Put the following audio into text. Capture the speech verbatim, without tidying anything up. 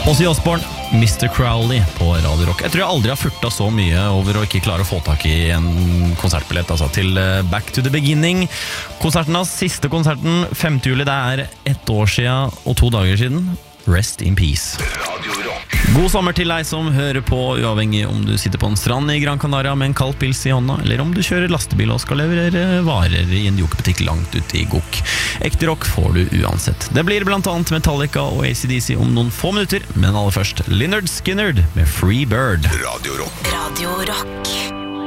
Ozzy Osbourne, mister Crowley på Radio Rock. Jeg tror jeg aldri har furta så mye over å ikke klare å få tak i en konsertbillett, altså til Back to the Beginning. Konserten hans, siste konserten, femte juli, det er ett år siden og to dager siden. Rest in peace. Radio Rock. God sommer til deg som hører på, uavhengig om du sitter på en strand i Gran Canaria med en kald pils i hånda, eller om du kjører lastebil og skal leverere varer i en jokebutikk langt ute i Gok. Ekte rock får du uansett. Det blir blant annet Metallica og A C D C om noen få minutter, men aller først Lynyrd Skynyrd med Free Bird. Radio Rock. Radio Rock.